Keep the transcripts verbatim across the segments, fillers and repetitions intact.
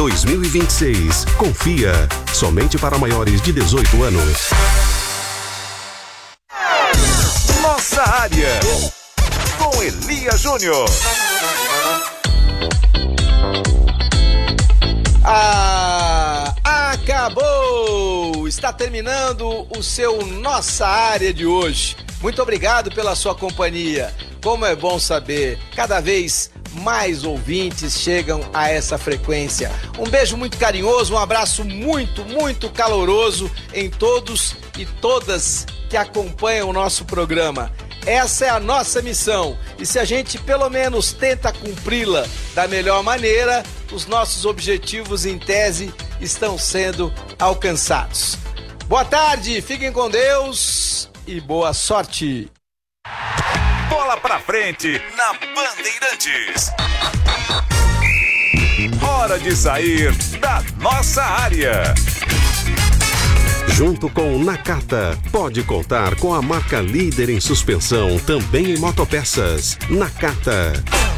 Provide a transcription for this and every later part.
dois mil e vinte e seis. Confia. Somente para maiores de dezoito anos. Nossa área. Com Elias Júnior. Ah, acabou! Está terminando o seu Nossa Área de hoje. Muito obrigado pela sua companhia. Como é bom saber, cada vez mais ouvintes chegam a essa frequência. Um beijo muito carinhoso, um abraço muito, muito caloroso em todos e todas que acompanham o nosso programa. Essa é a nossa missão e se a gente pelo menos tenta cumpri-la da melhor maneira, os nossos objetivos em tese estão sendo alcançados. Boa tarde, fiquem com Deus e boa sorte. Bola pra frente na Bandeirantes. Hora de sair da nossa área. Junto com o Nakata, pode contar com a marca líder em suspensão, também em motopeças. Nakata.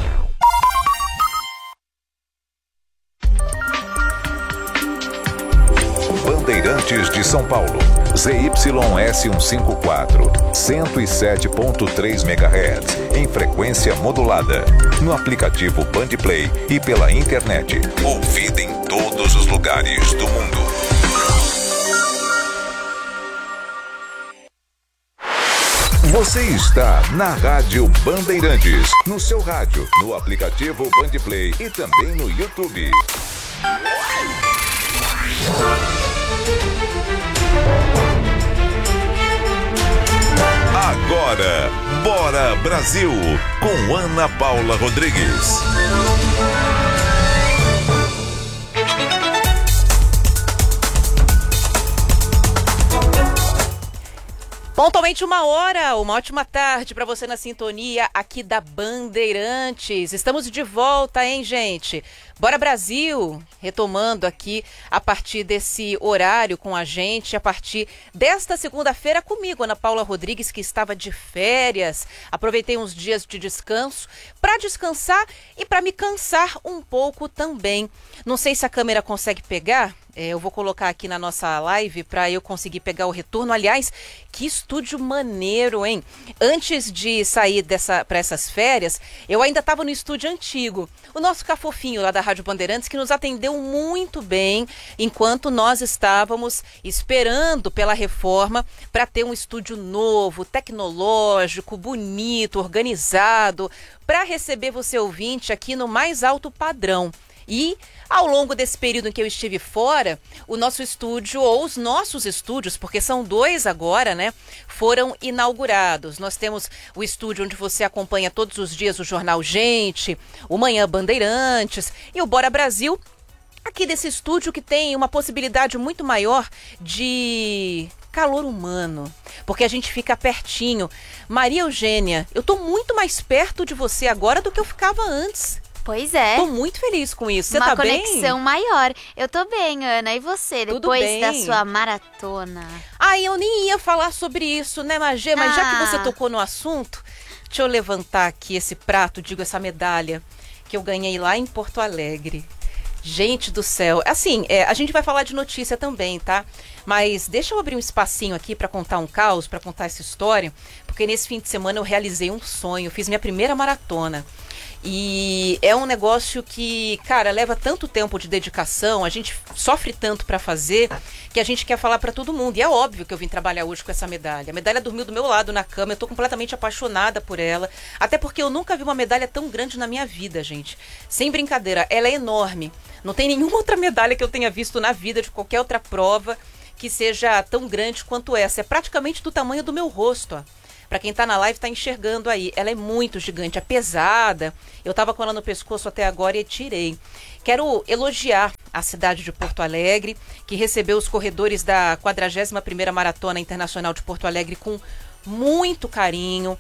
Bandeirantes de São Paulo. Z Y S cento e cinquenta e quatro, cento e sete ponto três megahertz, em frequência modulada. No aplicativo Bandplay e pela internet. Ouvida em todos os lugares do mundo. Você está na Rádio Bandeirantes, no seu rádio, no aplicativo Bandplay e também no YouTube. Agora, Bora Brasil, com Ana Paula Rodrigues. Pontualmente uma hora, uma ótima tarde para você na sintonia aqui da Bandeirantes. Estamos de volta, hein, gente? Bora Brasil, retomando aqui a partir desse horário com a gente, a partir desta segunda-feira comigo, Ana Paula Rodrigues, que estava de férias. Aproveitei uns dias de descanso para descansar e para me cansar um pouco também. Não sei se a câmera consegue pegar. É, eu vou colocar aqui na nossa live para eu conseguir pegar o retorno. Aliás, que estúdio maneiro, hein? Antes de sair dessa, para essas férias, eu ainda estava no estúdio antigo. O nosso cafofinho lá da Rádio Bandeirantes, que nos atendeu muito bem enquanto nós estávamos esperando pela reforma para ter um estúdio novo, tecnológico, bonito, organizado, para receber você ouvinte aqui no mais alto padrão. E ao longo desse período em que eu estive fora, o nosso estúdio, ou os nossos estúdios, porque são dois agora, né, foram inaugurados. Nós temos o estúdio onde você acompanha todos os dias o Jornal Gente, o Manhã Bandeirantes e o Bora Brasil, aqui desse estúdio que tem uma possibilidade muito maior de calor humano, porque a gente fica pertinho. Maria Eugênia, eu tô muito mais perto de você agora do que eu ficava antes. Pois é. Tô muito feliz com isso. Você Uma tá bem? Uma conexão maior. Eu tô bem, Ana. E você, Tudo depois bem. da sua maratona? Ah, eu nem ia falar sobre isso, né, Magê? Mas ah. já que você tocou no assunto, deixa eu levantar aqui esse prato, digo, essa medalha que eu ganhei lá em Porto Alegre. Gente do céu. Assim, é, a gente vai falar de notícia também, tá? Mas deixa eu abrir um espacinho aqui para contar um caos, para contar essa história, porque nesse fim de semana eu realizei um sonho, fiz minha primeira maratona. E é um negócio que, cara, leva tanto tempo de dedicação, a gente sofre tanto para fazer, que a gente quer falar para todo mundo. E é óbvio que eu vim trabalhar hoje com essa medalha. A medalha dormiu do meu lado na cama, eu tô completamente apaixonada por ela. Até porque eu nunca vi uma medalha tão grande na minha vida, gente. Sem brincadeira, ela é enorme. Não tem nenhuma outra medalha que eu tenha visto na vida, de qualquer outra prova, que seja tão grande quanto essa. É praticamente do tamanho do meu rosto, ó. Para quem tá na live, tá enxergando aí. Ela é muito gigante, é pesada. Eu tava com ela no pescoço até agora e tirei. Quero elogiar a cidade de Porto Alegre, que recebeu os corredores da quadragésima primeira Maratona Internacional de Porto Alegre com muito carinho.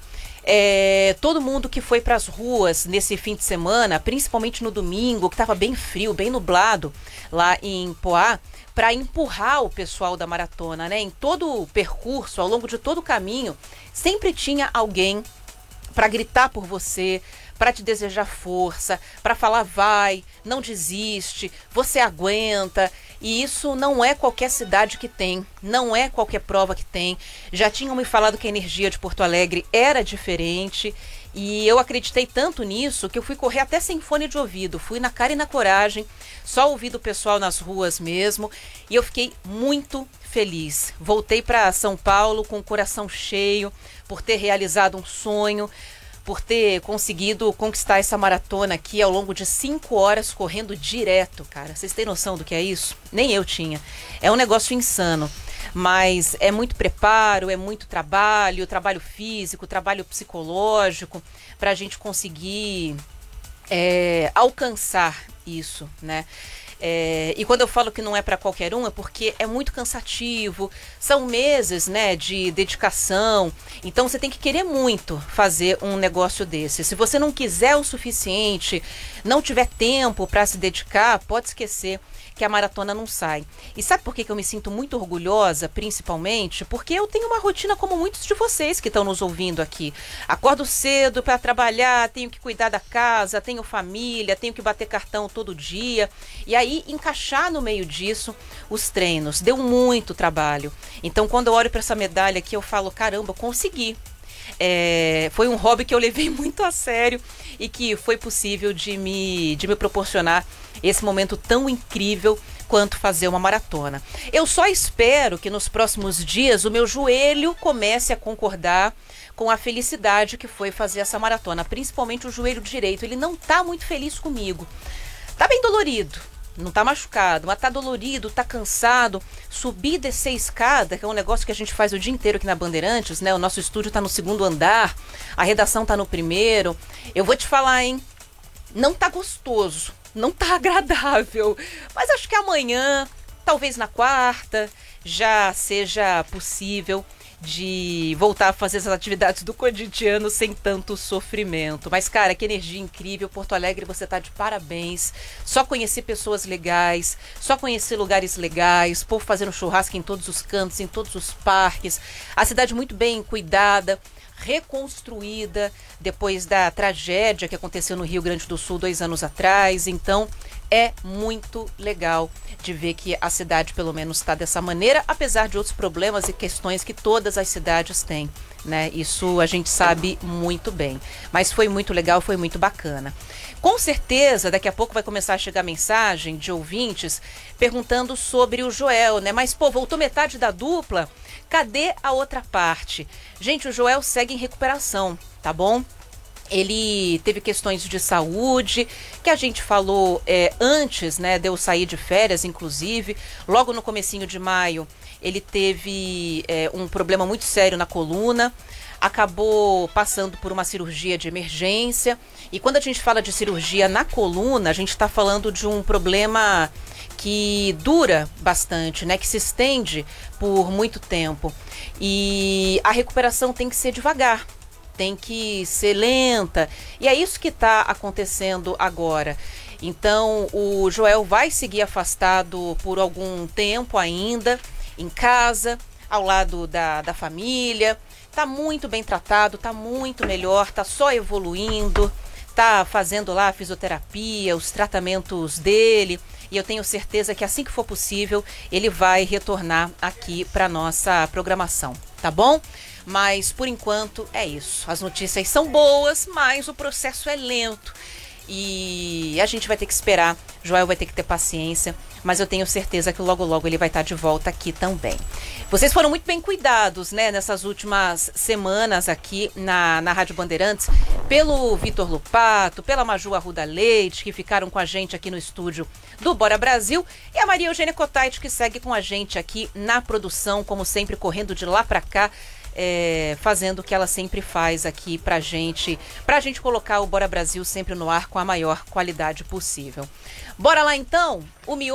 É, todo mundo que foi para as ruas nesse fim de semana, principalmente no domingo, que estava bem frio, bem nublado, lá em Poá, para empurrar o pessoal da maratona, né? Em todo o percurso, ao longo de todo o caminho, sempre tinha alguém para gritar por você, para te desejar força, para falar vai, não desiste, você aguenta. E isso não é qualquer cidade que tem, não é qualquer prova que tem. Já tinham me falado que a energia de Porto Alegre era diferente e eu acreditei tanto nisso que eu fui correr até sem fone de ouvido, fui na cara e na coragem, só ouvindo o pessoal nas ruas mesmo, e eu fiquei muito feliz. Voltei para São Paulo com o coração cheio por ter realizado um sonho, por ter conseguido conquistar essa maratona aqui ao longo de cinco horas correndo direto, cara. Vocês têm noção do que é isso? Nem eu tinha. É um negócio insano, mas é muito preparo, é muito trabalho, trabalho físico, trabalho psicológico, para a gente conseguir é, alcançar isso, né? É, e quando eu falo que não é para qualquer um, é porque é muito cansativo, são meses, né, de dedicação, então você tem que querer muito fazer um negócio desse. Se você não quiser o suficiente, não tiver tempo para se dedicar, pode esquecer que a maratona não sai. E sabe por que que eu me sinto muito orgulhosa, principalmente? Porque eu tenho uma rotina como muitos de vocês que estão nos ouvindo aqui. Acordo cedo para trabalhar, tenho que cuidar da casa, tenho família, tenho que bater cartão todo dia. E aí, encaixar no meio disso os treinos. Deu muito trabalho. Então, quando eu olho para essa medalha aqui, eu falo, caramba, eu consegui. É, foi um hobby que eu levei muito a sério e que foi possível de me, de me proporcionar esse momento tão incrível quanto fazer uma maratona. Eu só espero que nos próximos dias o meu joelho comece a concordar com a felicidade que foi fazer essa maratona, principalmente o joelho direito. Ele não tá muito feliz comigo. Tá bem dolorido. Não tá machucado, mas tá dolorido, tá cansado. Subir e descer escada, que é um negócio que a gente faz o dia inteiro aqui na Bandeirantes, né? O nosso estúdio tá no segundo andar, a redação tá no primeiro. Eu vou te falar, hein? Não tá gostoso, não tá agradável. Mas acho que amanhã, talvez na quarta, já seja possível de voltar a fazer as atividades do cotidiano sem tanto sofrimento. Mas, cara, que energia incrível. Porto Alegre, você tá de parabéns. Só conheci pessoas legais, só conheci lugares legais, povo fazendo churrasco em todos os cantos, em todos os parques. A cidade muito bem cuidada, reconstruída depois da tragédia que aconteceu no Rio Grande do Sul dois anos atrás. Então, é muito legal de ver que a cidade pelo menos está dessa maneira, apesar de outros problemas e questões que todas as cidades têm, né? Isso a gente sabe muito bem. Mas foi muito legal, foi muito bacana. Com certeza, daqui a pouco vai começar a chegar mensagem de ouvintes perguntando sobre o Joel, né? Mas, pô, voltou metade da dupla? Cadê a outra parte? Gente, o Joel segue em recuperação, tá bom? Ele teve questões de saúde, que a gente falou é, antes, né, de eu sair de férias, inclusive. Logo no comecinho de maio, ele teve é, um problema muito sério na coluna, acabou passando por uma cirurgia de emergência. E quando a gente fala de cirurgia na coluna, a gente está falando de um problema que dura bastante, né, que se estende por muito tempo. E a recuperação tem que ser devagar, tem que ser lenta, e é isso que está acontecendo agora. Então, o Joel vai seguir afastado por algum tempo ainda, em casa, ao lado da, da família. Está muito bem tratado, está muito melhor, está só evoluindo, está fazendo lá a fisioterapia, os tratamentos dele, e eu tenho certeza que assim que for possível, ele vai retornar aqui para nossa programação, tá bom? Mas, por enquanto, é isso. As notícias são boas, mas o processo é lento. E a gente vai ter que esperar. Joel vai ter que ter paciência. Mas eu tenho certeza que logo, logo ele vai estar de volta aqui também. Vocês foram muito bem cuidados, né? Nessas últimas semanas aqui na, na Rádio Bandeirantes. Pelo Vitor Lupato, pela Maju Arruda Leite, que ficaram com a gente aqui no estúdio do Bora Brasil. E a Maria Eugênia Cotait, que segue com a gente aqui na produção, como sempre, correndo de lá pra cá. É, fazendo o que ela sempre faz aqui pra gente, pra gente colocar o Bora Brasil sempre no ar com a maior qualidade possível. Bora lá então? O miojo